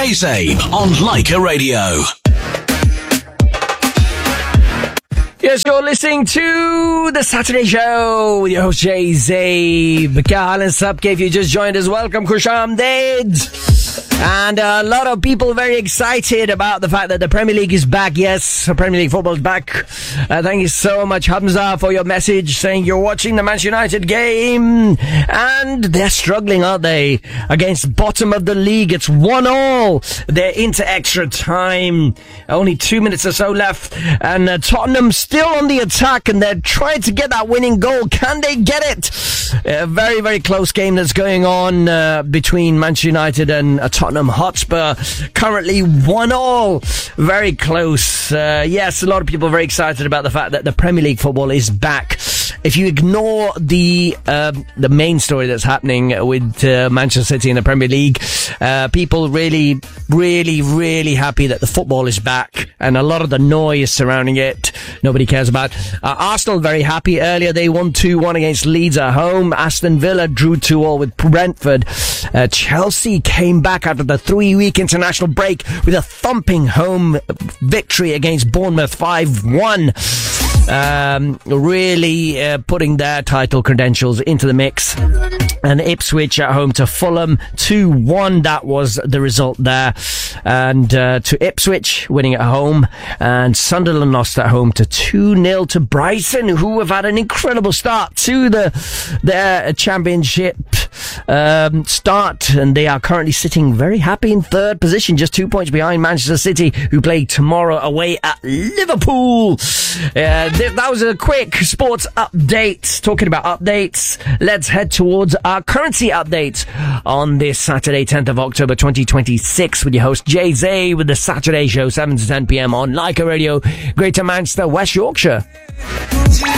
Jay-Z on Leica Radio. Yes, you're listening to The Saturday Show with your host, Jay-Z. Mikhail and Sapke, if you just joined us, welcome. Khusham Deid. And a lot of people very excited about the fact that the Premier League is back. Yes, Premier League football is back. Thank you so much, Hamza, for your message saying you're watching the Manchester United game. And they're struggling, aren't they? Against bottom of the league. It's 1-1. They're into extra time. Only 2 minutes or so left. And Tottenham still on the attack, and they're trying to get that winning goal. Can they get it? A very, very close game that's going on between Manchester United and Tottenham Hotspur. Currently 1-1. Very close. Yes, a lot of people are very excited about the fact that the Premier League football is back. If you ignore the main story that's happening with Manchester City in the Premier League, people really, really, really happy that the football is back, and a lot of the noise surrounding it nobody cares about. Arsenal very happy. Earlier they won 2-1 against Leeds at home. Aston Villa drew 2-2 with Brentford. Chelsea came back after the 3-week international break with a thumping home victory against Bournemouth 5-1. Really putting their title credentials into the mix. And Ipswich at home to Fulham 2-1. That was the result there. And to Ipswich winning at home, and Sunderland lost at home to 2-0 to Brighton, who have had an incredible start to their championship start, and they are currently sitting very happy in third position, just 2 points behind Manchester City, who play tomorrow away at Liverpool. That was a quick sports update. Talking about updates, let's head towards our currency update on this Saturday, 10th of October 2026, with your host Jay-Z with the Saturday Show, 7 to 10 p.m. on Leica Radio, Greater Manchester, West Yorkshire.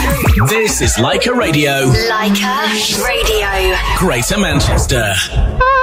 This is Leica Radio. Leica Radio. Greater Manchester.